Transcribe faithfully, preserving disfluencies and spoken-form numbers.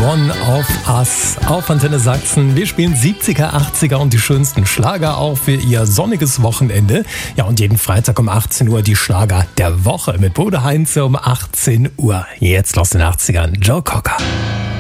One of Us auf Antenne Sachsen. Wir spielen siebziger, achtziger und die schönsten Schlager auch für Ihr sonniges Wochenende. Ja, und jeden Freitag um achtzehn Uhr die Schlager der Woche mit Bode Heinze um achtzehn Uhr. Jetzt aus den achtzigern, Joe Cocker.